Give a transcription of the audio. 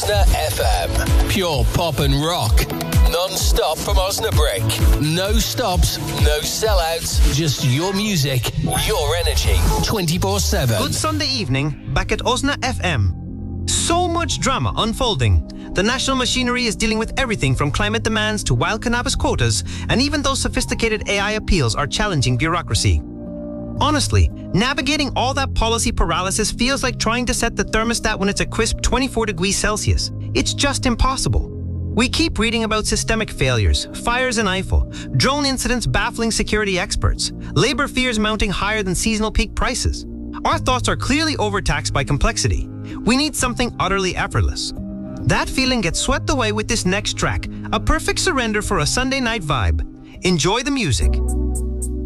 Osna FM. Pure pop and rock. Non-stop from Osnabrück. No stops, no sellouts. Just your music, your energy. 24/7. Good Sunday evening, back at Osna FM. So much drama unfolding. The national machinery is dealing with everything from climate demands to wild cannabis quotas, and even those sophisticated AI appeals are challenging bureaucracy. Honestly, navigating all that policy paralysis feels like trying to set the thermostat when it's a crisp 24 degrees Celsius. It's just impossible. We keep reading about systemic failures, fires in Eiffel, drone incidents baffling security experts, labor fears mounting higher than seasonal peak prices. Our thoughts are clearly overtaxed by complexity. We need something utterly effortless. That feeling gets swept away with this next track, a perfect surrender for a Sunday night vibe. Enjoy the music.